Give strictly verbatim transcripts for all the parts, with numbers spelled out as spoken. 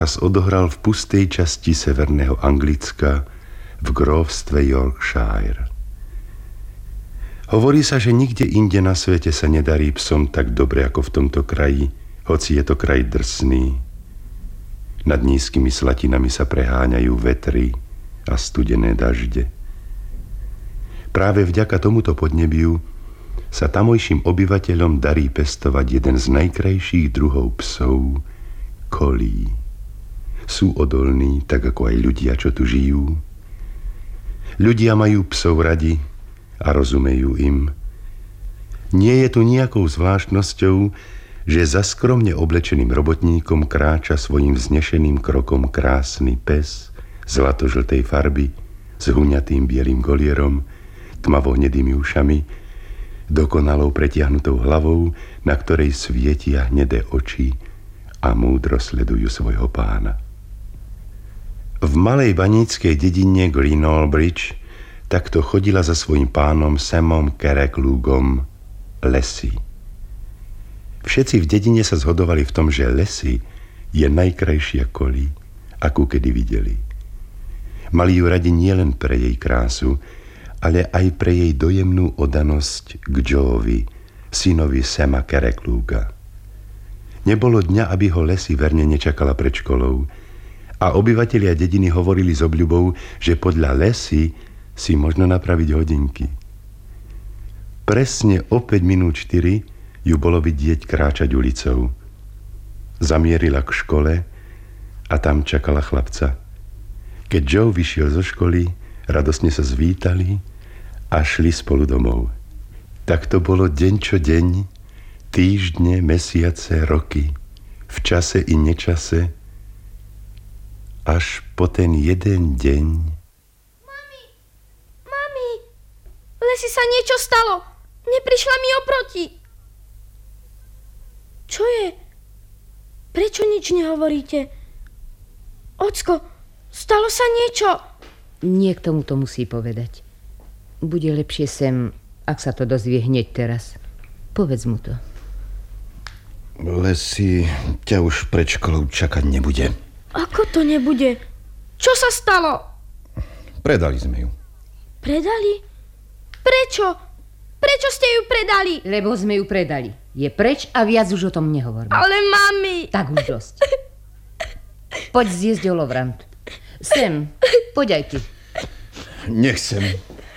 odohral v pustej časti severného Anglicka v grófstve Yorkshire. Hovorí sa, že nikde inde na svete sa nedarí psom tak dobre ako v tomto kraji, hoci je to kraj drsný. Nad nízkymi slatinami sa preháňajú vetry a studené dažde. Práve vďaka tomuto podnebiu sa tamojším obyvateľom darí pestovať jeden z najkrajších druhov psov, kolí. Sú odolní, tak ako aj ľudia, čo tu žijú. Ľudia majú psov radi a rozumejú im. Nie je tu nejakou zvláštnosťou, že za skromne oblečeným robotníkom kráča svojim vznešeným krokom krásny pes zlatožltej farby s huňatým bielým golierom, tmavo-hnedými ušami, dokonalou pretiahnutou hlavou, na ktorej svietia hnedé oči a múdro sledujú svojho pána. V malej baníckej dedine Greenallbridge takto chodila za svojím pánom Samom Carracklugom Lassie. Všetci v dedine sa zhodovali v tom, že Lassie je najkrajšia kolí, akú kedy videli. Mali ju radi nielen pre jej krásu, ale aj pre jej dojemnú oddanosť k Joeovi, synovi Sama Carrackluga. Nebolo dňa, aby ho Lassie verne nečakala pred školou, a obyvatelia dediny hovorili s obľubou, že podľa Lassie si možno napraviť hodinky. Presne o päť minút štyri ju bolo vidieť kráčať ulicou. Zamierila k škole a tam čakala chlapca. Keď Joe vyšiel zo školy, radosne sa zvítali a šli spolu domov. Tak to bolo deň čo deň, týždne, mesiace, roky, v čase i nečase, až po ten jeden deň. Mami, mami, Lassie sa niečo stalo. Neprišla mi oproti. Čo je? Prečo nič nehovoríte? Ocko, stalo sa niečo? Nie k tomu to musí povedať. Bude lepšie sem, ak sa to dozvie hneď teraz. Povedz mu to. Lassie ťa už pred školou čakať nebude. Ako to nebude? Čo sa stalo? Predali sme ju. Predali? Prečo? Prečo ste ju predali? Lebo sme ju predali. Je preč a viac už o tom nehovoríme. Ale mami... Tak už dosť. Poď zjesť olovrant. Sem, poď aj ty. Nechcem.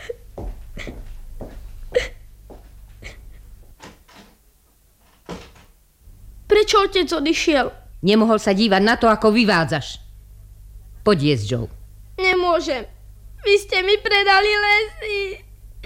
Prečo otec odišiel? Nemohol sa dívať na to, ako vyvádzaš. Poď jesť, Joe. Nemôžem. Vy ste mi predali Lassie.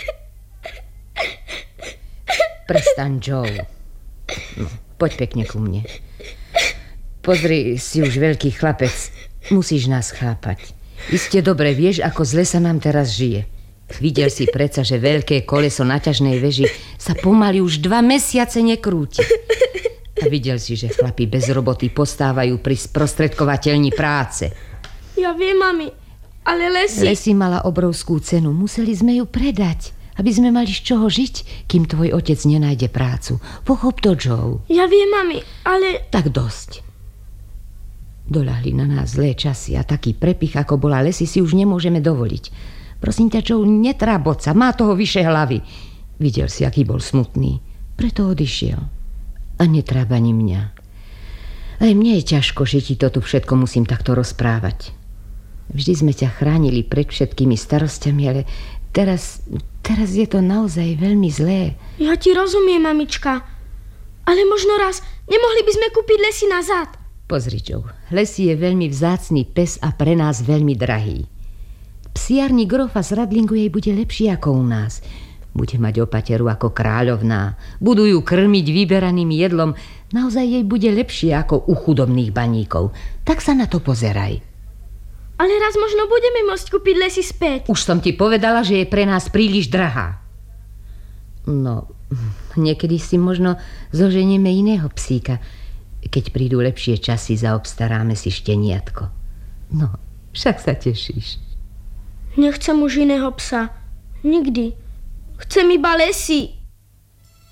Prestaň, Joe. No, poď pekne ku mne. Pozri, si už veľký chlapec. Musíš nás chápať. Iste dobre vieš, ako zle sa nám teraz žije. Videl si predsa, že veľké koleso na ťažnej veži sa pomaly už dva mesiace nekrúti. A videl si, že chlapi bez roboty postávajú pri sprostredkovateľni práce. Ja viem, mami, ale Lassie... Lassie mala obrovskú cenu. Museli sme ju predať, aby sme mali z čoho žiť, kým tvoj otec nenájde prácu. Pochop to, Joe. Ja viem, mami, ale... Tak dosť. Doľahli na nás zlé časy a taký prepich, ako bola Lassie, si už nemôžeme dovoliť. Prosím ťa, Joe, netráboť sa, má toho vyše hlavy. Videl si, aký bol smutný. Preto odišiel. A netrába ani mňa. Aj mne je ťažko, že ti to tu všetko musím takto rozprávať. Vždy sme ťa chránili pred všetkými starostiami, ale teraz, teraz je to naozaj veľmi zlé. Ja ti rozumiem, mamička. Ale možno raz nemohli by sme kúpiť Lassie nazad. Pozri, Joe, Lassie je veľmi vzácny pes a pre nás veľmi drahý. Psiarni grofa z Radlingu jej bude lepšie ako u nás. Bude mať opateru ako kráľovná. Budú ju krmiť vyberaným jedlom. Naozaj jej bude lepšie ako u chudobných baníkov. Tak sa na to pozeraj. Ale raz možno budeme môcť kúpiť Lassie späť. Už som ti povedala, že je pre nás príliš drahá. No, niekedy si možno zoženieme iného psíka. Keď prídu lepšie časy, zaobstaráme si šteniatko. No, však sa tešíš. Nechcem už iného psa. Nikdy. Chcem iba Lassie.